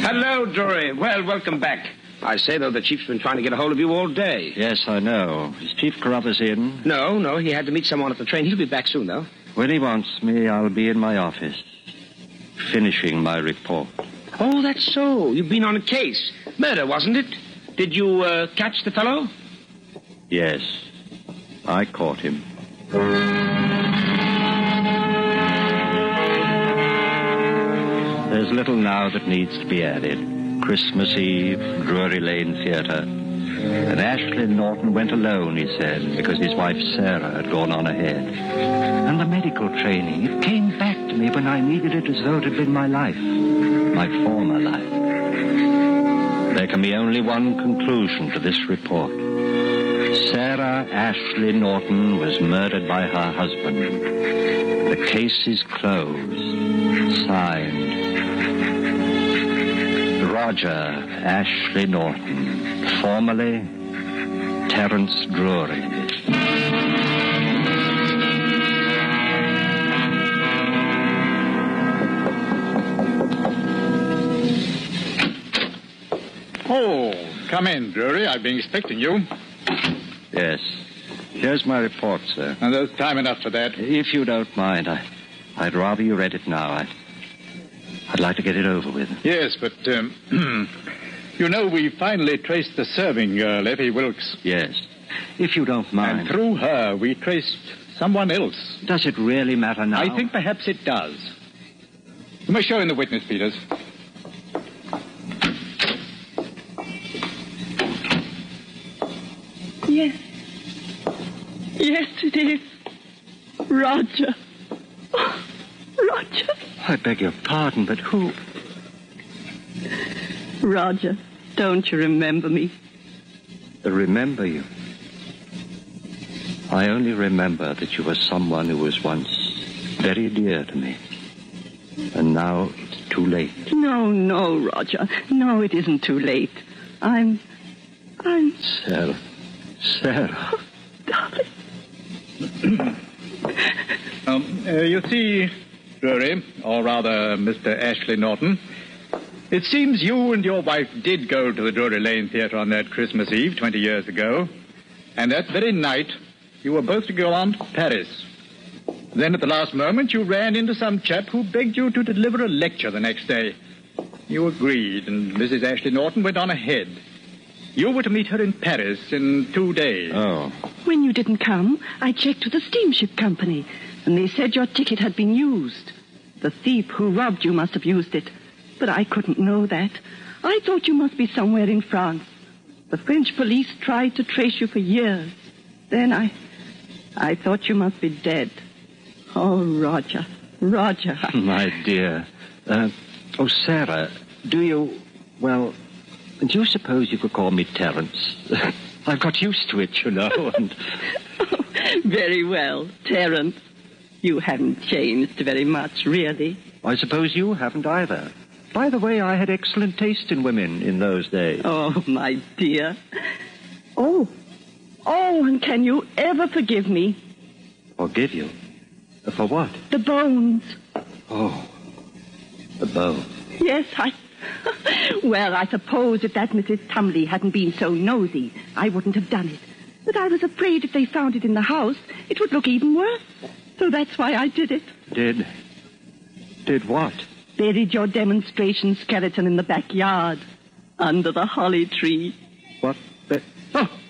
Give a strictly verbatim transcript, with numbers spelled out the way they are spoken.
Hello, Drury. Well, welcome back. I say, though, the Chief's been trying to get a hold of you all day. Yes, I know. Is Chief Carruthers in? No, no, he had to meet someone at the train. He'll be back soon, though. When he wants me, I'll be in my office, finishing my report. Oh, that's so. You've been on a case. Murder, wasn't it? Did you uh, catch the fellow? Yes, I caught him. There's little now that needs to be added. Christmas Eve, Drury Lane Theatre. And Ashley Norton went alone, he said, because his wife Sarah had gone on ahead. And the medical training, it came back to me when I needed it as though it had been my life, my former life. There can be only one conclusion to this report. Sarah Ashley Norton was murdered by her husband. The case is closed. Signed, Roger Ashley Norton, formerly Terence Drury. Oh, come in, Drury. I've been expecting you. Yes. Here's my report, sir. And there's time enough for that. If you don't mind, I, I'd rather you read it now. I'd, I'd like to get it over with. Yes, but, um, you know, we finally traced the serving girl, Effie Wilkes. Yes. If you don't mind. And through her, we traced someone else. Does it really matter now? I think perhaps it does. You must show in the witness, Peters. Yes. Yes, it is. Roger. Oh, Roger. I beg your pardon, but who? Roger, don't you remember me? Remember you? I only remember that you were someone who was once very dear to me. And now it's too late. No, no, Roger. No, it isn't too late. I'm... I'm... Sarah. Sarah. Oh, darling. um, uh, you see, Drury, or rather Mister Ashley Norton, it seems you and your wife did go to the Drury Lane Theatre on that Christmas Eve twenty years ago. And that very night, you were both to go on to Paris. Then at the last moment, you ran into some chap who begged you to deliver a lecture the next day. You agreed, and Missus Ashley Norton went on ahead. You were to meet her in Paris in two days. Oh. When you didn't come, I checked with the steamship company, and they said your ticket had been used. The thief who robbed you must have used it, but I couldn't know that. I thought you must be somewhere in France. The French police tried to trace you for years. Then I... I thought you must be dead. Oh, Roger. Roger. My dear. Uh, oh, Sarah, do you... Well... Do you suppose you could call me Terence? I've got used to it, you know, and... Oh, very well, Terence. You haven't changed very much, really. I suppose you haven't either. By the way, I had excellent taste in women in those days. Oh, my dear. Oh. Oh, and can you ever forgive me? Forgive you? For what? The bones. Oh, the bone. Yes, I... Well, I suppose if that Missus Tumley hadn't been so nosy, I wouldn't have done it. But I was afraid if they found it in the house, it would look even worse. So that's why I did it. Did? Did what? Buried your demonstration skeleton in the backyard, under the holly tree. What? The... Oh!